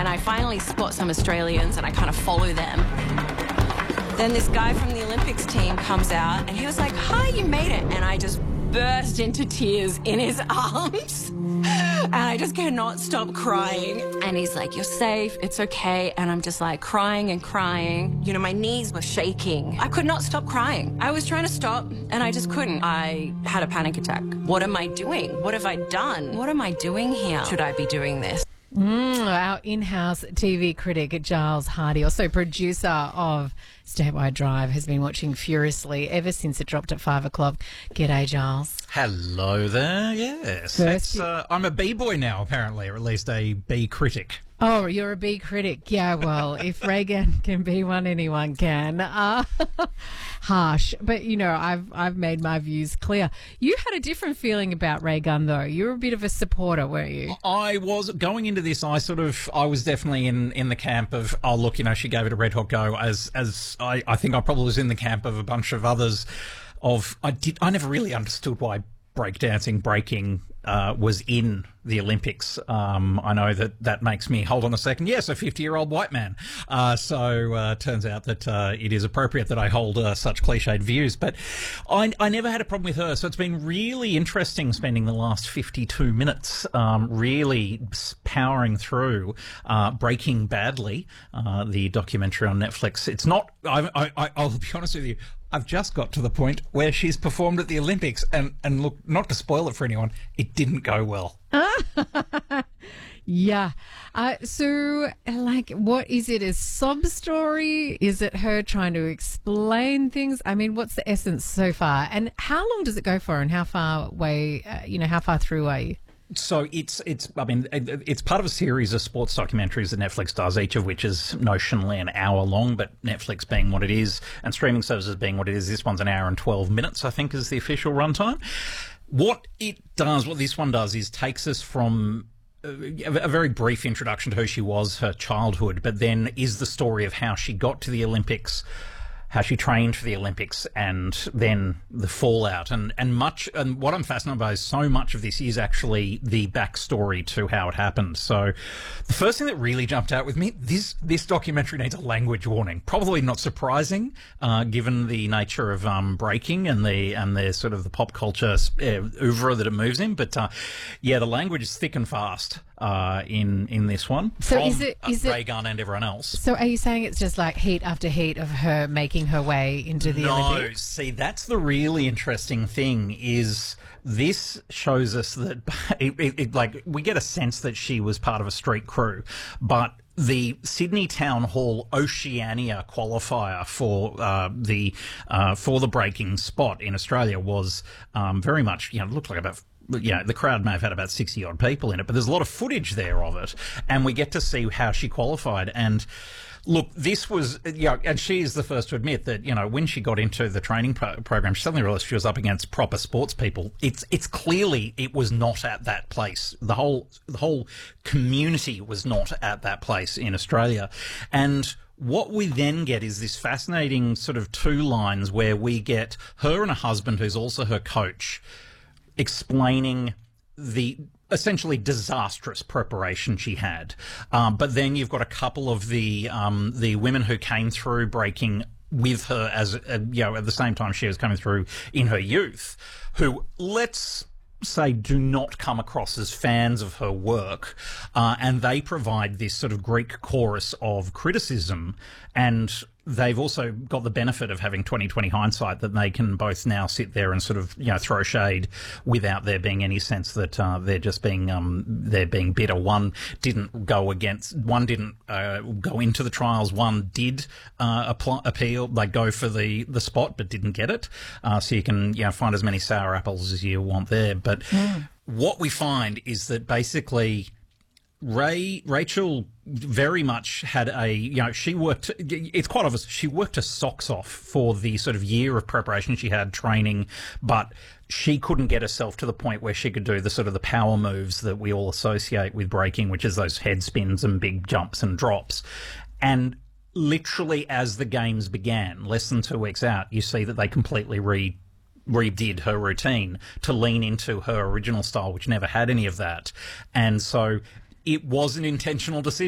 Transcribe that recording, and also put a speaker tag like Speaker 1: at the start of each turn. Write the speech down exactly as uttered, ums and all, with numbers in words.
Speaker 1: and I finally spot some Australians and I kind of follow them. Then this guy from the Olympics team comes out and he was like, "Hi, you made it." And I just burst into tears in his arms. And I just cannot stop crying. And he's like, "You're safe, it's okay." And I'm just like crying and crying. You know, my knees were shaking. I could not stop crying. I was trying to stop and I just couldn't. I had a panic attack. What am I doing? What have I done? What am I doing here? Should I be doing this?
Speaker 2: Mm, our in-house T V critic, Giles Hardy, also producer of Statewide Drive, has been watching furiously ever since it dropped at five o'clock. G'day, Giles.
Speaker 3: Hello there, yes.
Speaker 2: First
Speaker 3: It's, uh, I'm a B-boy now, apparently, or at least a B-critic.
Speaker 2: Oh, you're a B critic. Yeah, well, if Reagan can be one, anyone can. Uh, harsh. But, you know, I've I've made my views clear. You had a different feeling about Ray Gunn, though. You were a bit of a supporter, weren't you?
Speaker 3: I was, going into this, I sort of, I was definitely in, in the camp of, oh, look, you know, she gave it a red hot go, as, as I, I think I probably was in the camp of a bunch of others of, I did, I never really understood why breakdancing, breaking uh, was in the Olympics. Um, I know that that makes me, hold on a second, yes, a fifty-year-old white man. Uh, so uh, turns out that uh, it is appropriate that I hold uh, such cliched views. But I, I never had a problem with her. So it's been really interesting spending the last fifty-two minutes um, really powering through uh, Breaking Badly, uh, the documentary on Netflix. It's not, I, I, I'll be honest with you, I've just got to the point where she's performed at the Olympics, and, and look, not to spoil it for anyone, it didn't go well.
Speaker 2: Yeah. Uh, so, like, what is it? A sob story? Is it her trying to explain things? I mean, what's the essence so far? And how long does it go for? And how far away, uh, you know, how far through are you?
Speaker 3: So it's, it's, I mean, it's part of a series of sports documentaries that Netflix does, each of which is notionally an hour long, but Netflix being what it is and streaming services being what it is, this one's an hour and twelve minutes, I think, is the official runtime. What it does, what this one does, is takes us from a very brief introduction to who she was, her childhood, but then is the story of how she got to the Olympics, how she trained for the Olympics, and then the fallout. And, and much, and what I'm fascinated by is so much of this is actually the backstory to how it happened. So the first thing that really jumped out with me, this, this documentary needs a language warning. Probably not surprising, uh, given the nature of, um, breaking and the, and the sort of the pop culture uh, oeuvre that it moves in. But, uh, yeah, the language is thick and fast. Uh, in in this one,
Speaker 2: so
Speaker 3: from
Speaker 2: is it is
Speaker 3: uh,
Speaker 2: it
Speaker 3: Ray Gunn and everyone else.
Speaker 2: So are you saying it's just like heat after heat of her making her way into the
Speaker 3: no,
Speaker 2: Olympics?
Speaker 3: No, see, that's the really interesting thing. Is this shows us that it, it, it, like we get a sense that she was part of a street crew, but the Sydney Town Hall Oceania qualifier for uh, the uh, for the breaking spot in Australia was um, very much, you know, it looked like about. Yeah, the crowd may have had about sixty odd people in it, but there's a lot of footage there of it, and we get to see how she qualified. And look, this was, you know, and she is the first to admit that, you know, when she got into the training pro- program, she suddenly realised she was up against proper sports people. It's it's clearly it was not at that place. The whole the whole community was not at that place in Australia, and what we then get is this fascinating sort of two lines where we get her and a husband who's also her coach explaining the essentially disastrous preparation she had. Um, but then you've got a couple of the um, the women who came through breaking with her as, uh, you know, at the same time she was coming through in her youth, who, let's say, do not come across as fans of her work. Uh, and they provide this sort of Greek chorus of criticism, and they've also got the benefit of having twenty twenty hindsight that they can both now sit there and sort of, you know, throw shade without there being any sense that uh, they're just being um, they're being bitter. One didn't go against, one didn't uh, go into the trials. One did uh, apply, appeal, like go for the, the spot, but didn't get it. Uh, so you can, you know, find as many sour apples as you want there. But mm. what we find is that basically Ray, Rachel very much had a, you know, she worked, it's quite obvious, she worked her socks off for the sort of year of preparation she had, training, but she couldn't get herself to the point where she could do the sort of the power moves that we all associate with breaking, which is those head spins and big jumps and drops. And literally as the games began, less than two weeks out, you see that they completely re redid her routine to lean into her original style, which never had any of that. And so it was an intentional decision.